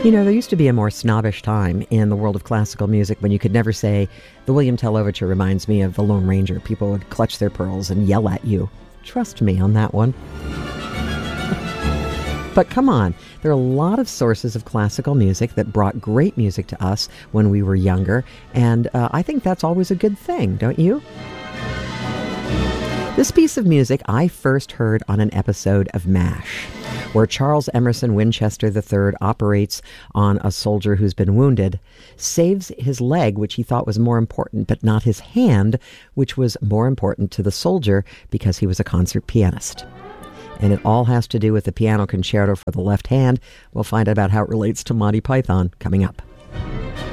You know, there used to be a more snobbish time in the world of classical music when you could never say, the William Tell Overture reminds me of the Lone Ranger. People would clutch their pearls and yell at you. Trust me on that one. But come on, there are a lot of sources of classical music that brought great music to us when we were younger, and I think that's always a good thing, don't you? This piece of music I first heard on an episode of MASH, where Charles Emerson Winchester III operates on a soldier who's been wounded, saves his leg, which he thought was more important, but not his hand, which was more important to the soldier because he was a concert pianist. And it all has to do with the piano concerto for the left hand. We'll find out about how it relates to Monty Python coming up.